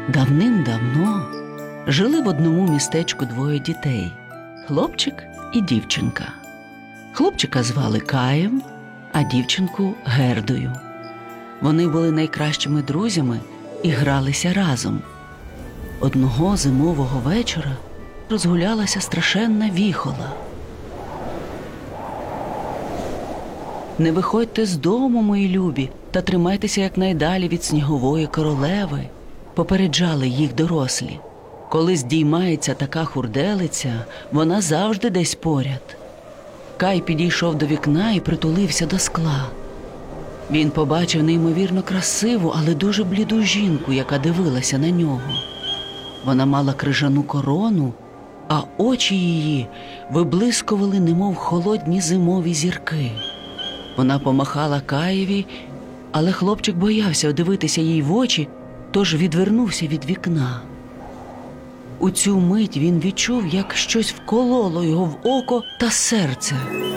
Давним-давно жили в одному містечку двоє дітей – хлопчик і дівчинка. Хлопчика звали Каєм, а дівчинку – Гердою. Вони були найкращими друзями і гралися разом. Одного зимового вечора розгулялася страшенна віхола. «Не виходьте з дому, мої любі, та тримайтеся якнайдалі від снігової королеви», – попереджали їх дорослі. «Коли здіймається така хурделиця, вона завжди десь поряд». Кай підійшов до вікна і притулився до скла. Він побачив неймовірно красиву, але дуже бліду жінку, яка дивилася на нього. Вона мала крижану корону, а очі її виблискували, немов холодні зимові зірки. Вона помахала Каєві, але хлопчик боявся дивитися їй в очі, тож відвернувся від вікна. У цю мить він відчув, як щось вкололо його в око та серце.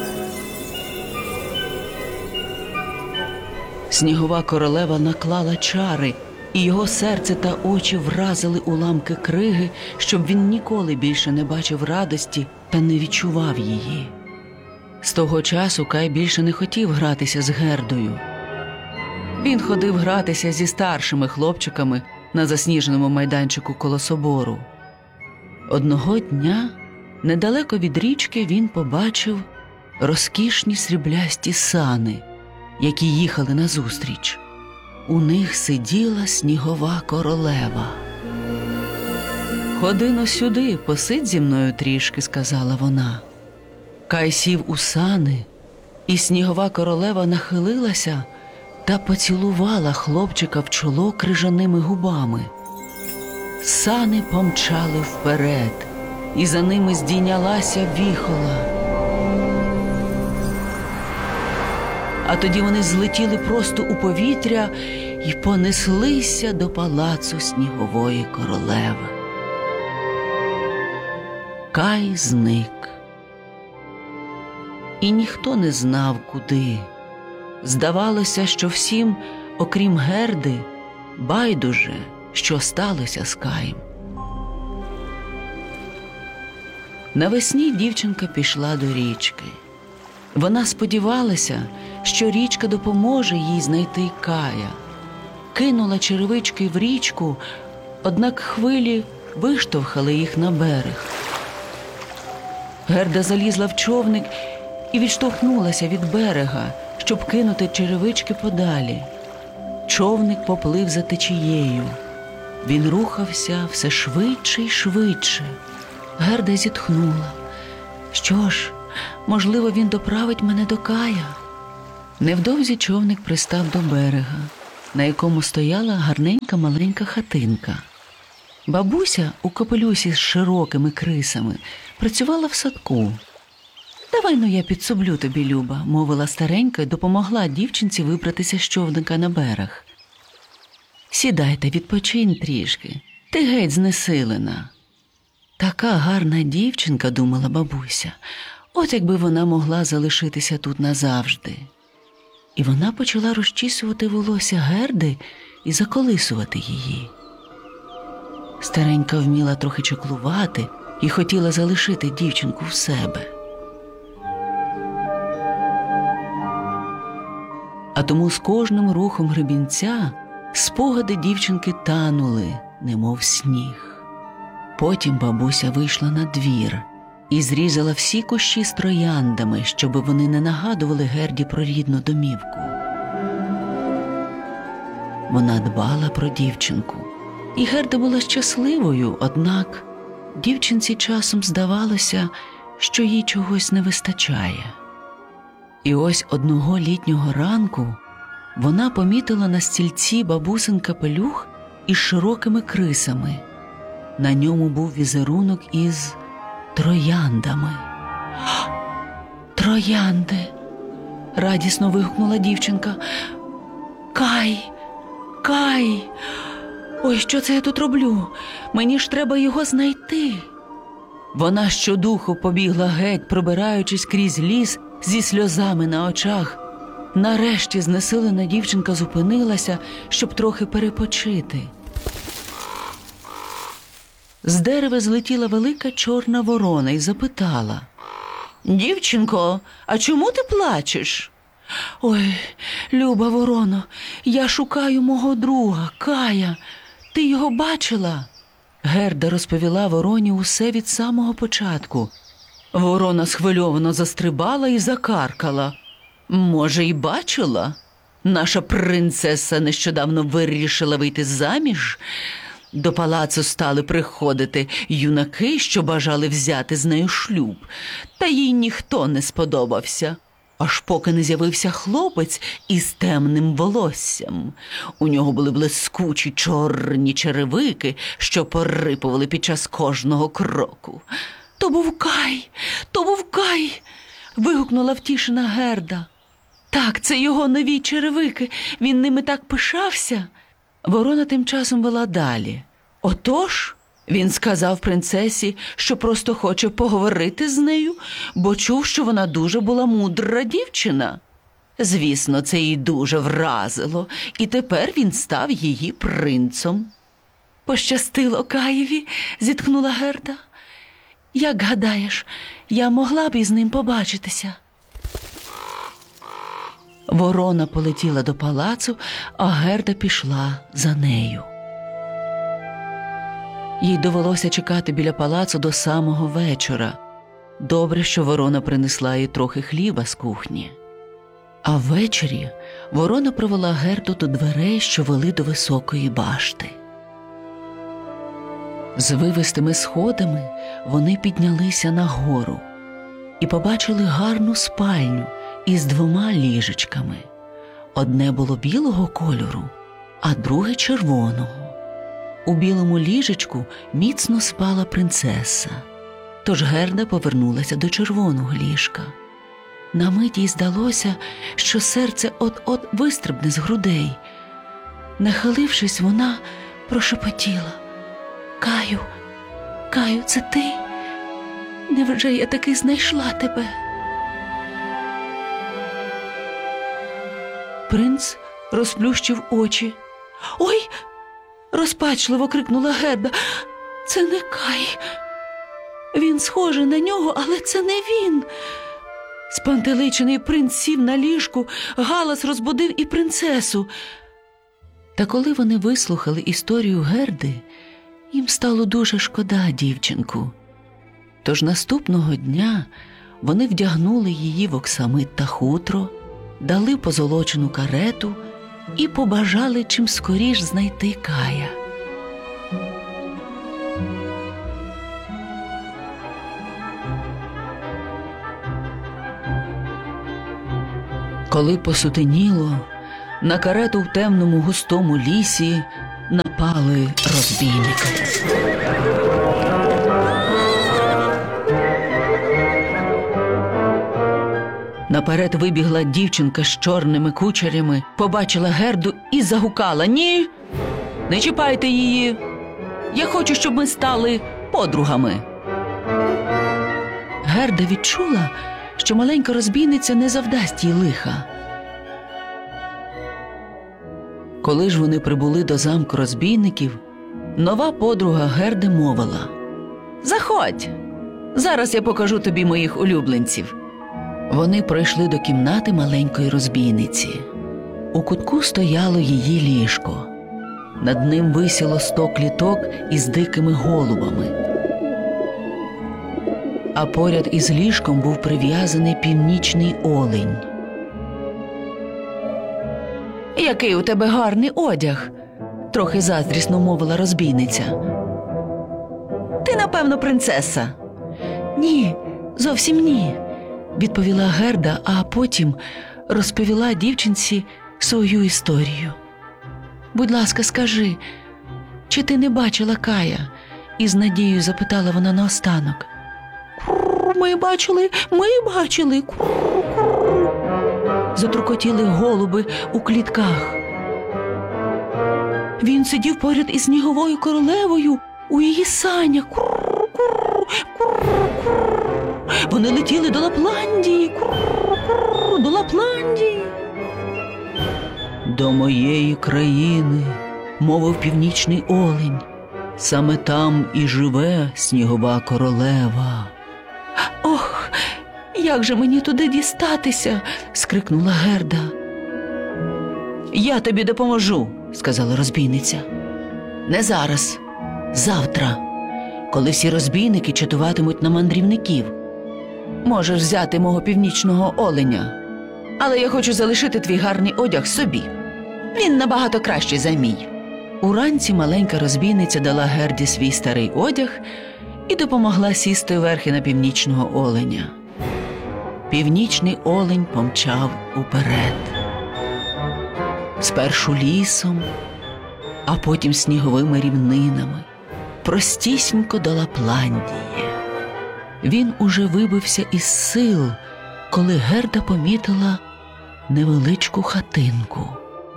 Снігова королева наклала чари, і його серце та очі вразили уламки криги, щоб він ніколи більше не бачив радості та не відчував її. З того часу Кай більше не хотів гратися з Гердою. Він ходив гратися зі старшими хлопчиками на засніженому майданчику коло собору. Одного дня, недалеко від річки, він побачив розкішні сріблясті сани, які їхали назустріч. У них сиділа снігова королева. «Ходи-но сюди, посидь зі мною трішки», – сказала вона. Кай сів у сани, і снігова королева нахилилася та поцілувала хлопчика в чоло крижаними губами. Сани помчали вперед, і за ними здійнялася віхола. А тоді вони злетіли просто у повітря і понеслися до палацу снігової королеви. Кай зник. І ніхто не знав, куди. Здавалося, що всім, окрім Герди, байдуже, що сталося з Каєм. Навесні дівчинка пішла до річки. Вона сподівалася, що річка допоможе їй знайти Кая. Кинула черевички в річку, однак хвилі виштовхали їх на берег. Герда залізла в човник і відштовхнулася від берега, щоб кинути черевички подалі. Човник поплив за течією. Він рухався все швидше й швидше. Герда зітхнула. «Що ж, можливо, він доправить мене до Кая». Невдовзі човник пристав до берега, на якому стояла гарненька маленька хатинка. Бабуся у капелюсі з широкими крисами працювала в садку. «Давай-но я підсоблю тобі, Люба», – мовила старенька і допомогла дівчинці вибратися з човника на берег. «Сідай та відпочинь трішки, ти геть знесилена». «Така гарна дівчинка», – думала бабуся, – «от якби вона могла залишитися тут назавжди». І вона почала розчісувати волосся Герди і заколисувати її. Старенька вміла трохи чаклувати і хотіла залишити дівчинку в себе. А тому з кожним рухом гребінця спогади дівчинки танули, немов сніг. Потім бабуся вийшла на двір і зрізала всі кущі з трояндами, щоб вони не нагадували Герді про рідну домівку. Вона дбала про дівчинку, і Герда була щасливою, однак дівчинці часом здавалося, що їй чогось не вистачає. І ось одного літнього ранку вона помітила на стільці бабусин капелюх із широкими крисами. На ньому був візерунок із трояндами. «Троянди!» – радісно вигукнула дівчинка. «Кай! Кай! Ой, що це я тут роблю? Мені ж треба його знайти!» Вона щодуху побігла геть, пробираючись крізь ліс зі сльозами на очах. Нарешті знесилена дівчинка зупинилася, щоб трохи перепочити. З дерева злетіла велика чорна ворона і запитала: «Дівчинко, а чому ти плачеш?» «Ой, люба вороно, я шукаю мого друга, Кая. Ти його бачила?» Герда розповіла вороні усе від самого початку. Ворона схвильовано застрибала і закаркала. «Може, й бачила? Наша принцеса нещодавно вирішила вийти заміж. До палацу стали приходити юнаки, що бажали взяти з нею шлюб. Та їй ніхто не сподобався. Аж поки не з'явився хлопець із темним волоссям. У нього були блискучі чорні черевики, що порипували під час кожного кроку. То був Кай! То був Кай!» – вигукнула втішена Герда. «Так, це його нові черевики. Він ними так пишався». Ворона тим часом вела далі. «Отож, він сказав принцесі, що просто хоче поговорити з нею, бо чув, що вона дуже була мудра дівчина. Звісно, це їй дуже вразило, і тепер він став її принцом». «Пощастило Каєві», – зітхнула Герда. «Як гадаєш, я могла б із ним побачитися?» Ворона полетіла до палацу, а Герда пішла за нею. Їй довелося чекати біля палацу до самого вечора. Добре, що ворона принесла їй трохи хліба з кухні. А ввечері ворона привела Герду до дверей, що вели до високої башти. З вивистими сходами вони піднялися нагору і побачили гарну спальню із 2 ліжечками. Одне було білого кольору, а друге червоного. У білому ліжечку міцно спала принцеса, тож Герда повернулася до червоного ліжка. На мить їй здалося, що серце от-от вистрибне з грудей. Нахилившись, вона прошепотіла: «Каю, Каю, це ти? Невже я таки знайшла тебе?» Принц розплющив очі. «Ой!» – розпачливо крикнула Герда. «Це не Кай. Він схожий на нього, але це не він». Спантеличений принц сів на ліжку, галас розбудив і принцесу. Та коли вони вислухали історію Герди, їм стало дуже шкода дівчинку. Тож наступного дня вони вдягнули її в оксамит та хутро, дали позолочену карету і побажали чим скоріш знайти Кая. Коли посутеніло, на карету в темному густому лісі напали розбійники. Наперед вибігла дівчинка з чорними кучерями, побачила Герду і загукала: «Ні, не чіпайте її! Я хочу, щоб ми стали подругами!» Герда відчула, що маленька розбійниця не завдасть їй лиха. Коли ж вони прибули до замку розбійників, нова подруга Герди мовила: «Заходь! Зараз я покажу тобі моїх улюбленців!» Вони пройшли до кімнати маленької розбійниці. У кутку стояло її ліжко. Над ним висіло 100 кліток із дикими голубами. А поряд із ліжком був прив'язаний північний олень. «Який у тебе гарний одяг!» – трохи заздрісно мовила розбійниця. «Ти, напевно, принцеса?» «Ні, зовсім ні», – відповіла Герда, а потім розповіла дівчинці свою історію. «Будь ласка, скажи, чи ти не бачила Кая?» – із надією запитала вона наостанок. Ми бачили. Затрукотіли голуби у клітках. Він сидів поряд із сніговою королевою у її санях. Вони летіли до Лапландії. До Лапландії. «До моєї країни», – мовив північний олень. Саме там і живе снігова королева. Ох, як же мені туди дістатися? Скрикнула Герда. Я тобі допоможу, сказала розбійниця. Не зараз, завтра, коли всі розбійники чатуватимуть на мандрівників. Можеш взяти мого північного оленя, але я хочу залишити твій гарний одяг собі. Він набагато кращий за мій. Уранці маленька розбійниця дала Герді свій старий одяг і допомогла сісти верхи на північного оленя. Північний олень помчав уперед. Спершу лісом, а потім сніговими рівнинами, простісінько до Лапландії. Він уже вибився із сил, коли Герда помітила невеличку хатинку.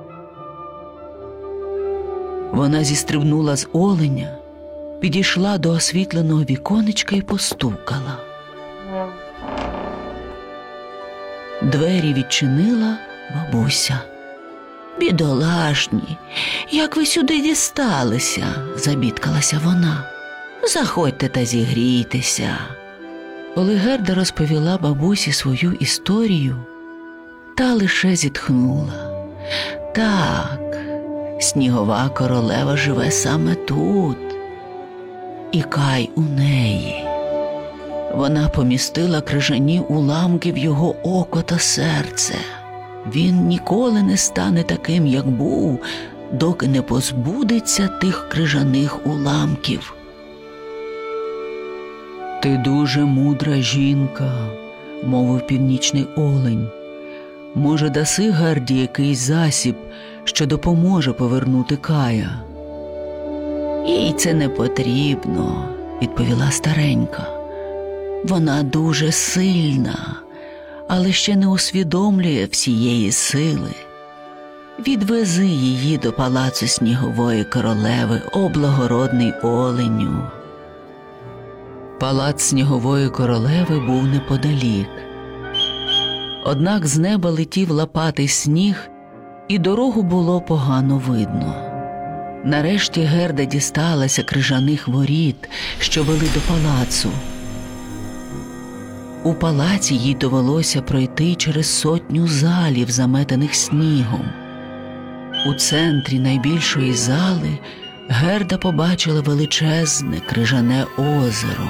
Вона зістрибнула з оленя, підійшла до освітленого віконечка і постукала. Двері відчинила бабуся. «Бідолашні, як ви сюди дісталися?» – забідкалася вона. «Заходьте та зігрійтеся». Коли Герда розповіла бабусі свою історію, та лише зітхнула. Так, снігова королева живе саме тут. І Кай у неї. Вона помістила крижані уламки в його око та серце. Він ніколи не стане таким, як був, доки не позбудеться тих крижаних уламків. «Ти дуже мудра жінка», – мовив північний олень. «Може, даси Герді якийсь засіб, що допоможе повернути Кая?» «Їй це не потрібно», – відповіла старенька. «Вона дуже сильна, але ще не усвідомлює всієї сили. Відвези її до палацу снігової королеви, о благородний оленю». Палац снігової королеви був неподалік. Однак з неба летів лопатий сніг, і дорогу було погано видно. Нарешті Герда дісталася крижаних воріт, що вели до палацу. У палаці їй довелося пройти через 100 залів, заметених снігом. У центрі найбільшої зали Герда побачила величезне крижане озеро.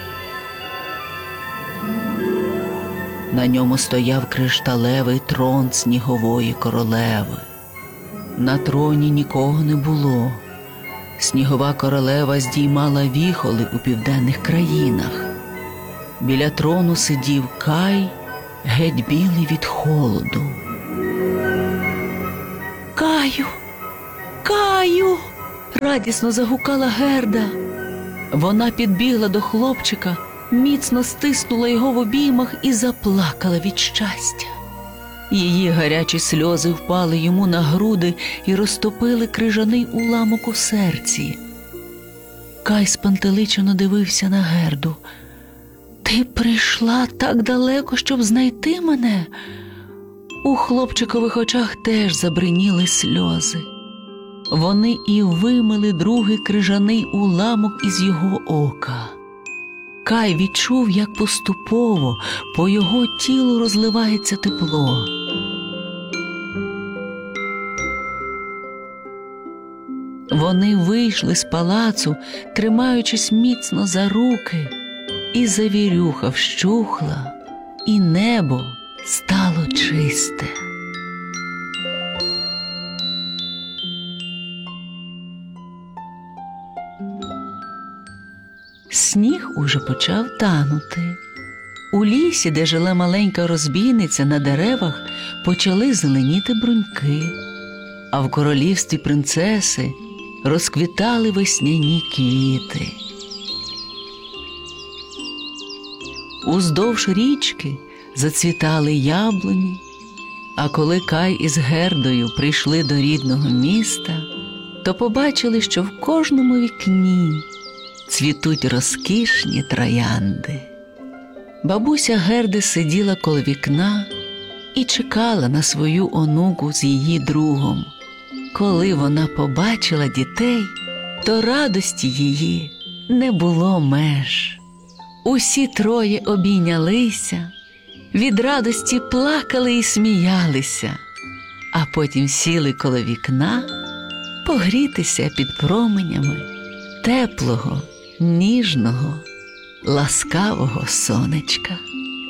На ньому стояв кришталевий трон снігової королеви. На троні нікого не було. Снігова королева здіймала віхоли у південних країнах. Біля трону сидів Кай, геть білий від холоду. «Каю! Каю!» – радісно загукала Герда. Вона підбігла до хлопчика, міцно стиснула його в обіймах і заплакала від щастя. Її гарячі сльози впали йому на груди і розтопили крижаний уламок у серці. Кай спантеличено дивився на Герду. «Ти прийшла так далеко, щоб знайти мене?» У хлопчикових очах теж забриніли сльози. Вони і вимили другий крижаний уламок із його ока. Кай відчув, як поступово по його тілу розливається тепло. Вони вийшли з палацу, тримаючись міцно за руки, і завірюха вщухла, і небо стало чисте. Сніг уже почав танути. У лісі, де жила маленька розбійниця, на деревах почали зеленіти бруньки, а в королівстві принцеси розквітали весняні квіти. Уздовж річки зацвітали яблуні, а коли Кай із Гердою прийшли до рідного міста, то побачили, що в кожному вікні цвітуть розкішні троянди. Бабуся Герди сиділа коло вікна і чекала на свою онуку з її другом. Коли вона побачила дітей, то радості її не було меж. Усі троє обійнялися, від радості плакали і сміялися, а потім сіли коло вікна погрітися під променями теплого, ніжного, ласкавого сонечка.